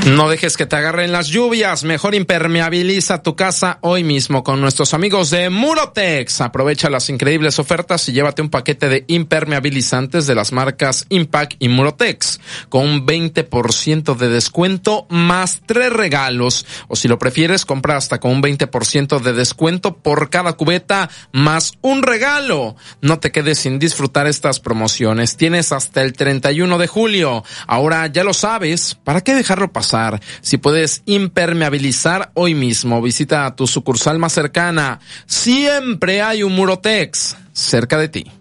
No dejes que te agarren las lluvias, mejor impermeabiliza tu casa hoy mismo con nuestros amigos de Murotex. Aprovecha las increíbles ofertas y llévate un paquete de impermeabilizantes de las marcas Impact y Murotex con un 20% de descuento más 3 regalos. O si lo prefieres, compra hasta con un 20% de descuento por cada cubeta más un regalo. No te quedes sin disfrutar estas promociones. Tienes hasta el 31 de julio. Ahora ya lo sabes, ¿para qué dejarlo pasar? Si puedes impermeabilizar hoy mismo, visita a tu sucursal más cercana. Siempre hay un Murotex cerca de ti.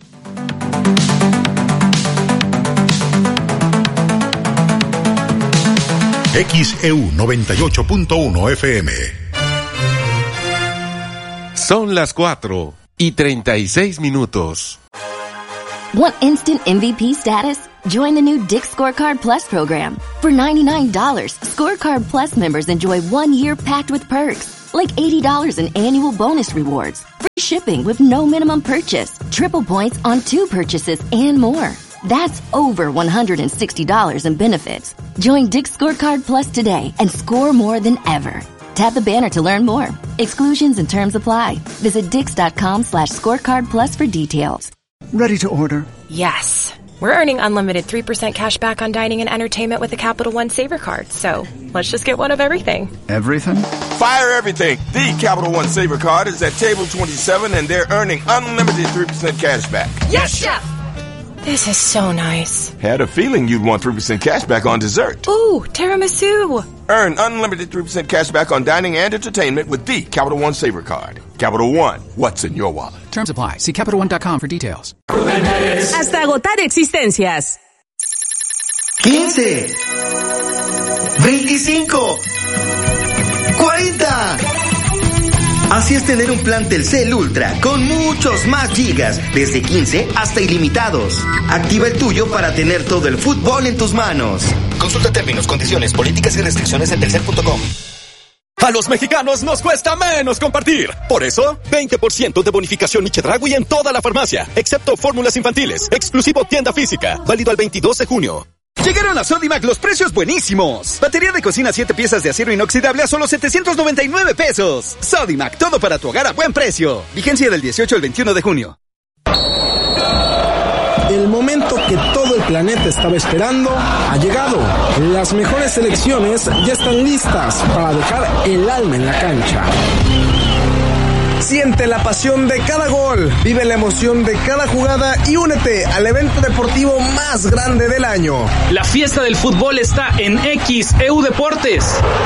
XEU 98.1 FM. Son las 4:36. Want instant MVP status? Join the new Dick's Scorecard Plus program. For $99, Scorecard Plus members enjoy 1 year packed with perks, like $80 in annual bonus rewards, free shipping with no minimum purchase, triple points on 2 purchases, and more. That's over $160 in benefits. Join Dick's Scorecard Plus today and score more than ever. Tap the banner to learn more. Exclusions and terms apply. Visit dix.com/scorecard plus for details. Ready to order? Yes. We're earning unlimited 3% cash back on dining and entertainment with the Capital One Saver Card. So let's just get one of everything. Everything? Fire everything. The Capital One Saver Card is at table 27 and they're earning unlimited 3% cash back. Yes, Chef! This is so nice. Had a feeling you'd want 3% cash back on dessert. Ooh, tiramisu. Earn unlimited 3% cash back on dining and entertainment with the Capital One Saver Card. Capital One, what's in your wallet? Terms apply. See CapitalOne.com for details. Hasta agotar existencias. 15, 25, 40. Así es tener un plan Telcel Ultra con muchos más gigas, desde 15 hasta ilimitados. Activa el tuyo para tener todo el fútbol en tus manos. Consulta términos, condiciones, políticas y restricciones en telcel.com. A los mexicanos nos cuesta menos compartir. Por eso, 20% de bonificación y Chedraui en toda la farmacia, excepto fórmulas infantiles. Exclusivo tienda física, válido al 22 de junio. Llegaron a Sodimac los precios buenísimos. Batería de cocina 7 piezas de acero inoxidable a solo 799 pesos. Sodimac, todo para tu hogar a buen precio. Vigencia del 18 al 21 de junio. El momento que todo el planeta estaba esperando ha llegado. Las mejores selecciones ya están listas para dejar el alma en la cancha. Siente la pasión de cada gol, vive la emoción de cada jugada y únete al evento deportivo más grande del año. La fiesta del fútbol está en XEU Deportes.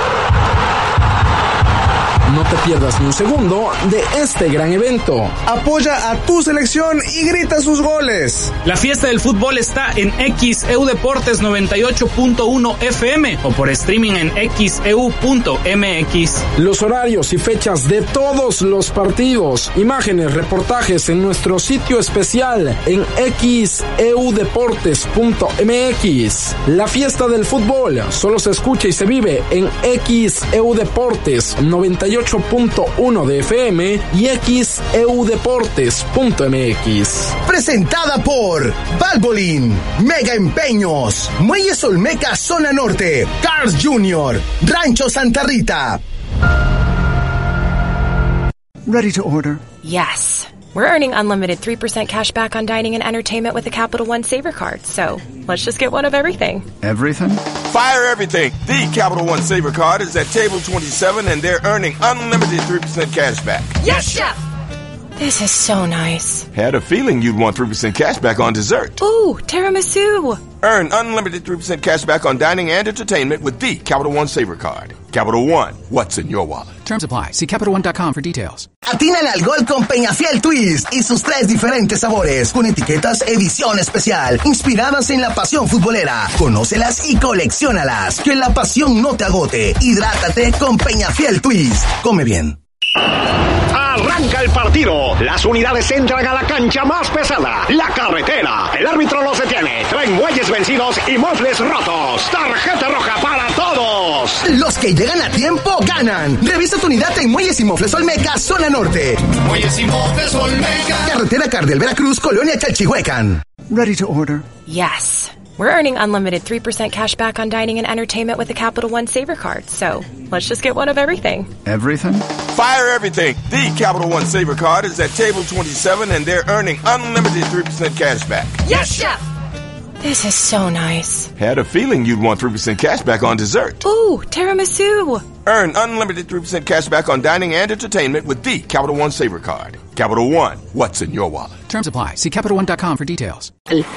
No te pierdas ni un segundo de este gran evento. Apoya a tu selección y grita sus goles. La fiesta del fútbol está en XEU Deportes 98.1 FM o por streaming en xeu.mx. Los horarios y fechas de todos los partidos, imágenes, reportajes en nuestro sitio especial en xeudeportes.mx. La fiesta del fútbol solo se escucha y se vive en XEU Deportes 98.1 de FM y xeudeportes.mx. Presentada por Valvoline, Mega Empeños, Muelles Olmeca Zona Norte, Cars Jr., Rancho Santa Rita. Ready to order? Yes. We're earning unlimited 3% cash back on dining and entertainment with the Capital One Saver Card. So let's just get one of everything. Everything? Fire everything. The Capital One Saver Card is at table 27 and they're earning unlimited 3% cash back. Yes, Chef! This is so nice. Had a feeling you'd want 3% cash back on dessert. Ooh, tiramisu. Earn unlimited 3% cash back on dining and entertainment with the Capital One Saver Card. Capital One, what's in your wallet? Terms apply. See CapitalOne.com for details. Atínale al gol con Peñafiel Twist y sus 3 diferentes sabores, con etiquetas edición especial, inspiradas en la pasión futbolera. Conócelas y colecciónalas. Que la pasión no te agote. Hidrátate con Peñafiel Twist. Come bien. Arranca el partido. Las unidades entran a la cancha más pesada, la carretera. El árbitro los detiene. Traen muelles vencidos y mofles rotos. Tarjeta roja para todos. Los que llegan a tiempo ganan. Revisa tu unidad en Muelles y Mofles Olmeca, Zona Norte. Muelles y Mofles Olmeca. Carretera Cardel Veracruz, Colonia Chalchihuecan. Ready to order? Yes. We're earning unlimited 3% cash back on dining and entertainment with the Capital One Saver Card. So let's just get one of everything. Everything? Fire everything. The Capital One Saver Card is at table 27 and they're earning unlimited 3% cash back. Yes, Chef! This is so nice. Had a feeling you'd want 3% cash back on dessert. Ooh, tiramisu. Earn unlimited 3% cash back on dining and entertainment with the Capital One Saver Card. Capital One, what's in your wallet? Terms apply. See CapitalOne.com for details.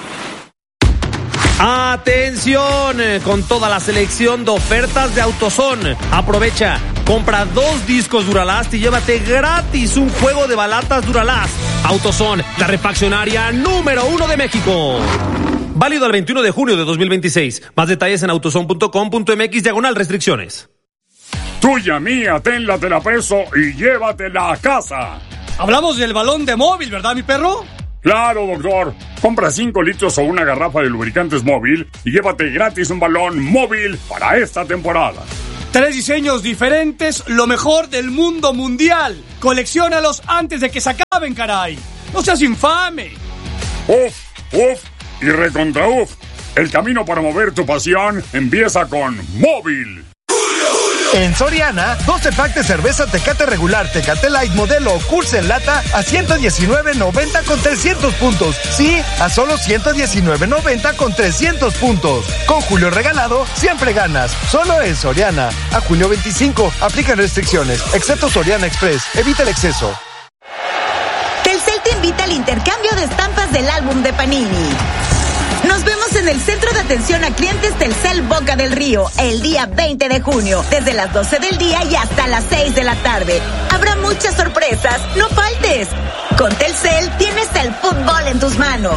Atención con toda la selección de ofertas de AutoZone. Aprovecha, compra 2 discos Duralast y llévate gratis un juego de balatas Duralast. AutoZone, la refaccionaria número 1 de México. Válido al 21 de junio de 2026. Más detalles en autozone.com.mx/restricciones. Tuya, mía, tenla, te la preso y llévatela a casa. Hablamos del balón de móvil, ¿verdad, mi perro? Claro, doctor. Compra 5 litros o una garrafa de lubricantes móvil y llévate gratis un balón móvil para esta temporada. 3 diseños diferentes, lo mejor del mundo mundial. Colecciónalos antes de que se acaben, caray. No seas infame. Uf y recontra uf. El camino para mover tu pasión empieza con móvil. En Soriana, 12 pack de cerveza Tecate regular, Tecate Light modelo Coors en lata a $119.90 con 300 puntos. Sí, a solo $119.90 con 300 puntos. Con Julio regalado, siempre ganas. Solo en Soriana. A julio 25, aplican restricciones, excepto Soriana Express. Evita el exceso. Telcel te invita al intercambio de estampas del álbum de Panini. Nos vemos en el Centro de Atención a Clientes Telcel Boca del Río el día 20 de junio, desde las 12 del día y hasta las 6 de la tarde. Habrá muchas sorpresas, no faltes. Con Telcel tienes el fútbol en tus manos.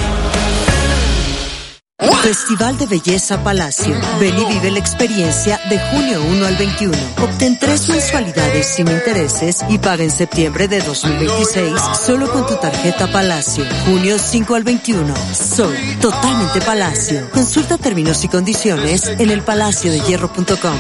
Festival de Belleza Palacio. Ven y vive la experiencia de junio 1 al 21. Obtén 3 mensualidades sin intereses y paga en septiembre de 2026 solo con tu tarjeta Palacio. Junio 5 al 21. Soy totalmente Palacio. Consulta términos y condiciones en elpalaciodehierro.com.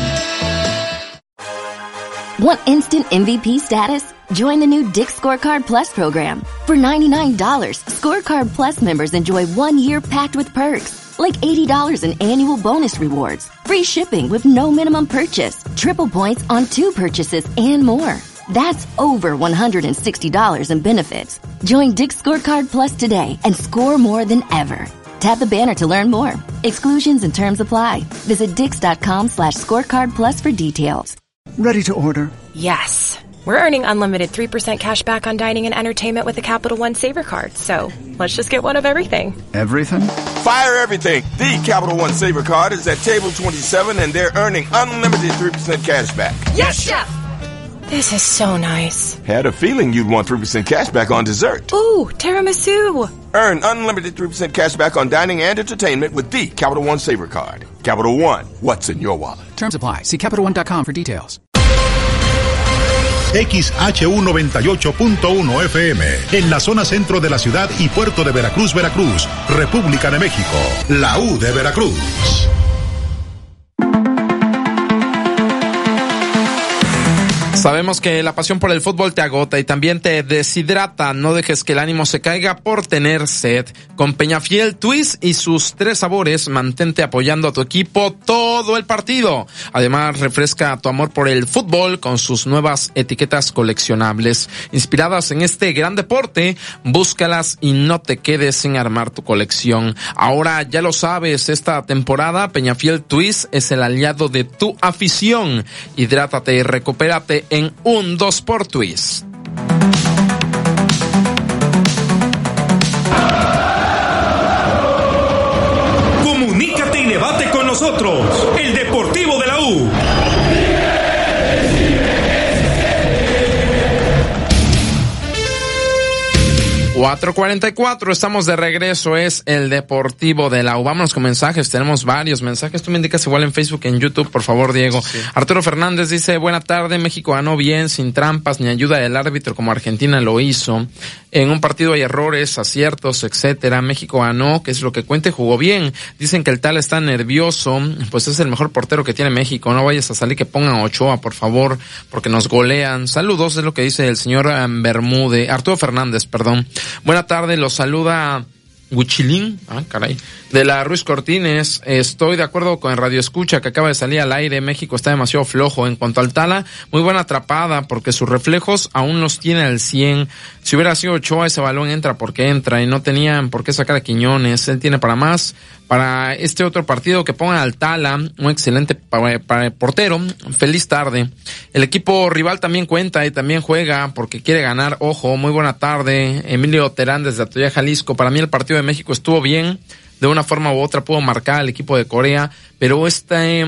Want instant MVP status? Join the new Dick's Scorecard Plus program. For $99, Scorecard Plus members enjoy 1 year packed with perks, like $80 in annual bonus rewards, free shipping with no minimum purchase, triple points on 2 purchases, and more. That's over $160 in benefits. Join Dick's Scorecard Plus today and score more than ever. Tap the banner to learn more. Exclusions and terms apply. Visit Dix.com/scorecard plus for details. Ready to order. Yes. We're earning unlimited 3% cash back on dining and entertainment with the Capital One Saver Card. So let's just get one of everything. Everything? Fire everything. The Capital One Saver Card is at table 27 and they're earning unlimited 3% cash back. Yes, Chef! This is so nice. Had a feeling you'd want 3% cash back on dessert. Ooh, tiramisu. Earn unlimited 3% cash back on dining and entertainment with the Capital One Saver Card. Capital One, what's in your wallet? Terms apply. See CapitalOne.com for details. XHU 98.1 FM, en la zona centro de la ciudad y puerto de Veracruz, Veracruz, República de México, la U de Veracruz. Sabemos que la pasión por el fútbol te agota y también te deshidrata. No dejes que el ánimo se caiga por tener sed. Con Peñafiel Twist y sus 3 sabores, mantente apoyando a tu equipo todo el partido. Además, refresca tu amor por el fútbol con sus nuevas etiquetas coleccionables. Inspiradas en este gran deporte, búscalas y no te quedes sin armar tu colección. Ahora ya lo sabes, esta temporada Peñafiel Twist es el aliado de tu afición. Hidrátate y recupérate en un 2x Twist. Comunícate y debate con nosotros. El Deportivo de la U. 4:44, estamos de regreso, es el Deportivo de la U. Vámonos con mensajes, tenemos varios mensajes. Tú me indicas igual en Facebook, en YouTube, por favor, Diego. Sí. Arturo Fernández dice, buena tarde, México ganó bien, sin trampas ni ayuda del árbitro como Argentina lo hizo. En un partido hay errores, aciertos, etcétera. México ganó, que es lo que cuente, jugó bien. Dicen que el tal está nervioso, pues es el mejor portero que tiene México. No vayas a salir que pongan a Ochoa, por favor, porque nos golean. Saludos, es lo que dice el señor Bermúdez, Arturo Fernández, perdón. Buena tarde, los saluda Huichilín, caray, de la Ruiz Cortines. Estoy de acuerdo con el Radio Escucha que acaba de salir al aire. México está demasiado flojo. En cuanto al Tala, muy buena atrapada porque sus reflejos aún los tiene al 100. Si hubiera sido Ochoa, ese balón entra porque entra y no tenían por qué sacar a Quiñones. Él tiene para más. Para este otro partido que pongan al Tala, un excelente para el portero. Feliz tarde. El equipo rival también cuenta y también juega porque quiere ganar. Ojo, muy buena tarde. Emilio Terán desde Atoya, Jalisco. Para mí el partido de México estuvo bien. De una forma u otra pudo marcar al equipo de Corea, pero este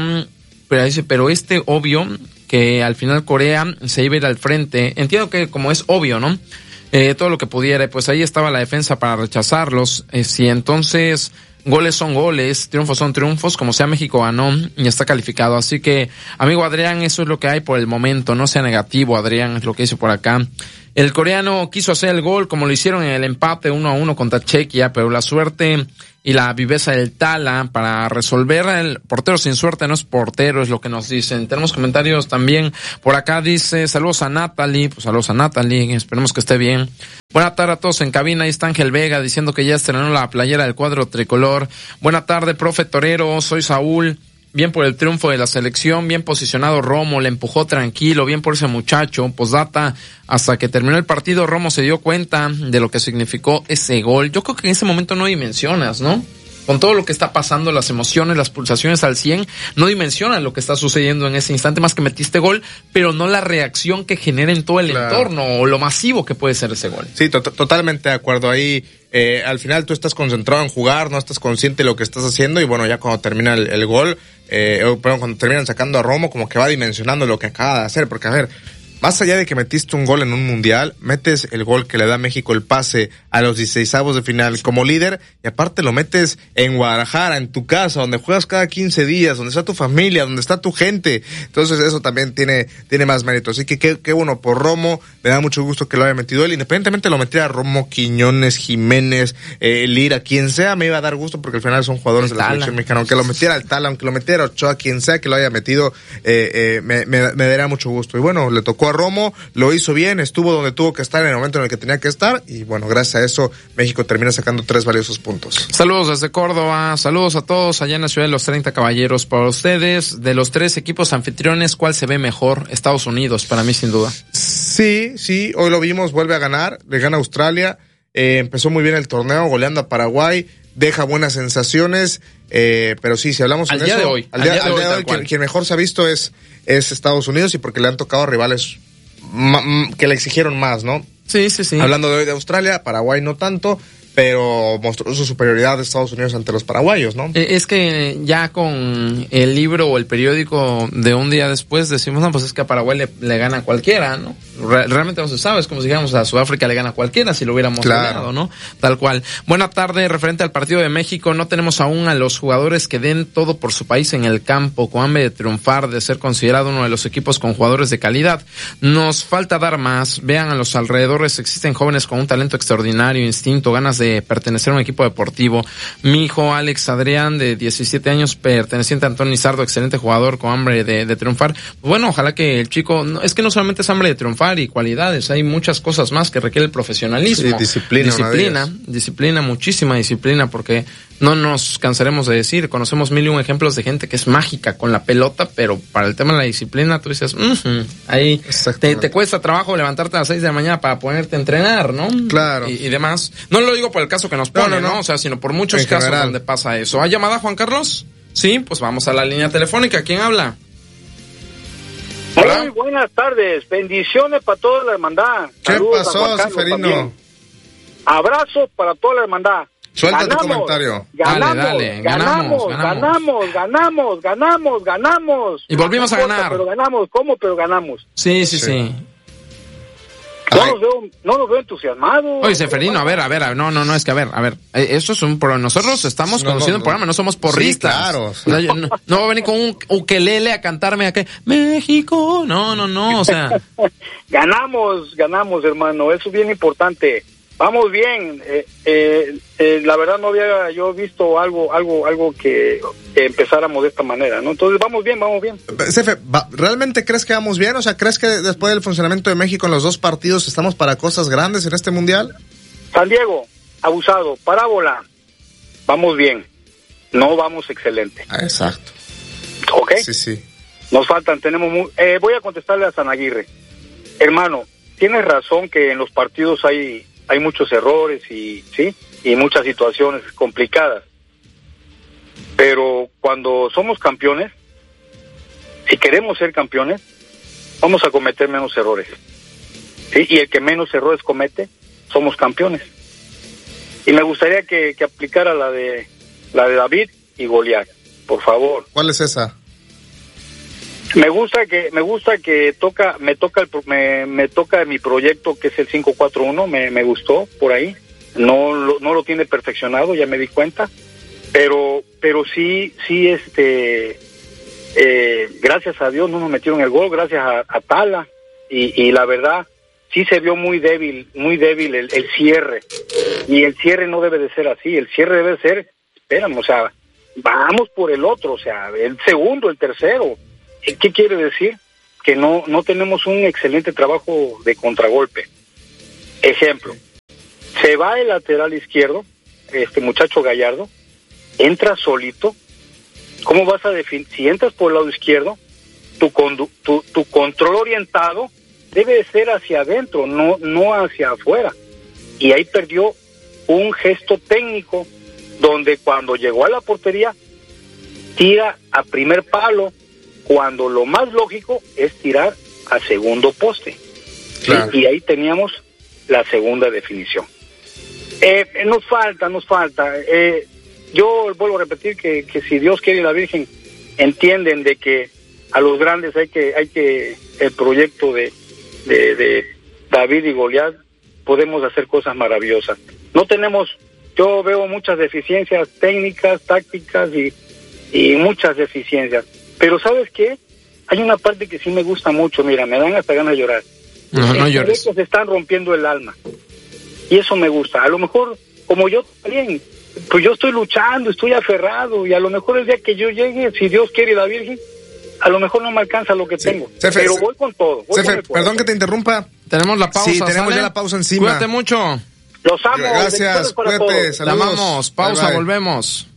obvio que al final Corea se iba a ir al frente. Entiendo que como es obvio, ¿no? Todo lo que pudiera, pues ahí estaba la defensa para rechazarlos. Si entonces goles son goles, triunfos son triunfos, como sea México ganó y está calificado. Así que, amigo Adrián, eso es lo que hay por el momento. No sea negativo, Adrián, es lo que dice por acá. El coreano quiso hacer el gol como lo hicieron en el empate 1-1 contra Chequia, pero la suerte y la viveza del Tala para resolver. El portero sin suerte no es portero, es lo que nos dicen. Tenemos comentarios también por acá. Dice, saludos a Natalie, pues saludos a Natalie, esperemos que esté bien. Buena tarde a todos en cabina. Ahí está Ángel Vega diciendo que ya estrenó la playera del cuadro tricolor. Buena tarde, profe Torero, soy Saúl. Bien por el triunfo de la selección, bien posicionado Romo, le empujó tranquilo, bien por ese muchacho. Postdata, hasta que terminó el partido, Romo se dio cuenta de lo que significó ese gol. Yo creo que en ese momento no dimensionas, ¿no? Con todo lo que está pasando, las emociones, las pulsaciones al 100, no dimensionas lo que está sucediendo en ese instante, más que metiste gol, pero no la reacción que genera en todo el entorno, o lo masivo que puede ser ese gol. Sí, totalmente de acuerdo. Ahí, al final tú estás concentrado en jugar, no estás consciente de lo que estás haciendo, y bueno, ya cuando termina el gol, cuando terminan sacando a Romo, como que va dimensionando lo que acaba de hacer, porque a ver, más allá de que metiste un gol en un mundial, metes el gol que le da a México el pase a los 16avos de final como líder, y aparte lo metes en Guadalajara, en tu casa, donde juegas cada 15 días, donde está tu familia, donde está tu gente. Entonces eso también tiene más mérito. Así que qué bueno por Romo, me da mucho gusto que lo haya metido él. Independientemente lo metiera Romo, Quiñones, Jiménez, Lira, quien sea, me iba a dar gusto porque al final son jugadores de la selección mexicana. Aunque lo metiera el Tala, aunque lo metiera Ochoa, quien sea que lo haya metido, me daría mucho gusto. Y bueno, le tocó a Romo, lo hizo bien, estuvo donde tuvo que estar en el momento en el que tenía que estar, y bueno, gracias a eso México termina sacando 3 valiosos puntos. Saludos desde Córdoba, saludos a todos allá en la ciudad de los 30 caballeros. Para ustedes, de los 3 equipos anfitriones, ¿cuál se ve mejor? Estados Unidos, para mí sin duda. Sí, hoy lo vimos, vuelve a ganar, le gana a Australia, empezó muy bien el torneo, goleando a Paraguay, deja buenas sensaciones, pero sí, si hablamos al día de hoy, quien mejor se ha visto es Estados Unidos, y porque le han tocado rivales que le exigieron más, ¿no? Sí. Hablando de hoy de Australia, Paraguay no tanto, pero mostró su superioridad de Estados Unidos ante los paraguayos, ¿no? Es que ya con el libro o el periódico de un día después decimos, no, pues es que a Paraguay le gana a cualquiera, ¿no? Realmente no se sabe, es como si digamos a Sudáfrica le gana a cualquiera si lo hubiéramos ganado, ¿no? Tal cual. Buena tarde, referente al partido de México, no tenemos aún a los jugadores que den todo por su país en el campo, con hambre de triunfar, de ser considerado uno de los equipos con jugadores de calidad. Nos falta dar más, vean a los alrededores, existen jóvenes con un talento extraordinario, instinto, ganas de pertenecer a un equipo deportivo. Mi hijo Alex Adrián, de 17 años, perteneciente a Antonio Izardo, excelente jugador con hambre de triunfar. Bueno, ojalá que el chico, es que no solamente es hambre de triunfar y cualidades, hay muchas cosas más que requiere el profesionalismo. Sí, disciplina, muchísima disciplina, porque no nos cansaremos de decir, conocemos 1001 ejemplos de gente que es mágica con la pelota, pero para el tema de la disciplina tú dices, ahí te cuesta trabajo levantarte a las 6 de la mañana para ponerte a entrenar, ¿no? Claro. Y demás. No lo digo por el caso que nos pone, ¿no? O sea, sino por muchos casos general donde pasa eso. ¿Hay llamada, Juan Carlos? Sí, pues vamos a la línea telefónica. ¿Quién habla? Hola. Muy buenas tardes, bendiciones para toda la hermandad. ¿Qué pasó, Seferino? Abrazos para toda la hermandad. Suelta tu comentario. Dale. Ganamos. Y volvimos a ganar. Pero ganamos, ¿cómo? Pero ganamos. Sí. No los veo entusiasmados. Oye, Seferino, a ver, no, es que a ver, eso es nosotros estamos conociendo el programa, no somos porristas. Sí, claro. O sea, no va a venir con un ukelele a cantarme acá, México, no, o sea. Ganamos, hermano, eso es bien importante. Vamos bien, la verdad no había yo visto algo que empezáramos de esta manera, ¿no? Entonces vamos bien. Sefe, ¿realmente crees que vamos bien? O sea, ¿crees que después del funcionamiento de México en los 2 partidos estamos para cosas grandes en este mundial? San Diego, abusado, parábola, vamos bien, no vamos excelente. Exacto. ¿Ok? Sí. Nos faltan, voy a contestarle a San Aguirre. Hermano, tienes razón que en los partidos hay muchos errores y muchas situaciones complicadas. Pero cuando somos campeones, si queremos ser campeones, vamos a cometer menos errores. ¿Sí? Y el que menos errores comete, somos campeones. Y me gustaría que aplicara la de David y Goliat, por favor. ¿Cuál es esa? Me gusta que me toca mi proyecto, que es el 5-4-1, me gustó por ahí. No lo tiene perfeccionado, ya me di cuenta, pero sí gracias a Dios no nos metieron el gol, gracias a Tala, y la verdad sí se vio muy débil el cierre, y el cierre no debe de ser así, el cierre debe ser, espérame, o sea, vamos por el otro, o sea, el segundo, el tercero. ¿Qué quiere decir? Que no tenemos un excelente trabajo de contragolpe. Ejemplo, se va el lateral izquierdo, este muchacho Gallardo, entra solito. ¿Cómo vas a definir? Si entras por el lado izquierdo, tu control orientado debe de ser hacia adentro, no hacia afuera. Y ahí perdió un gesto técnico donde cuando llegó a la portería tira a primer palo, cuando lo más lógico es tirar a segundo poste. Claro. Y ahí teníamos la segunda definición. Nos falta. Yo vuelvo a repetir que si Dios quiere y la Virgen entienden de que a los grandes hay que el proyecto de David y Goliat, podemos hacer cosas maravillosas. Yo veo muchas deficiencias técnicas, tácticas y muchas deficiencias. Pero ¿sabes qué? Hay una parte que sí me gusta mucho, mira, me dan hasta ganas de llorar. No llores. Se están rompiendo el alma. Y eso me gusta. A lo mejor, como yo también, pues yo estoy luchando, estoy aferrado, y a lo mejor el día que yo llegue, si Dios quiere y la Virgen, a lo mejor no me alcanza lo que tengo. Pero voy con todo. Perdón que te interrumpa. Tenemos la pausa. Sí, tenemos ya la pausa encima. Cuídate mucho. Los amo. Gracias, cuídate. Te amamos. Pausa, volvemos.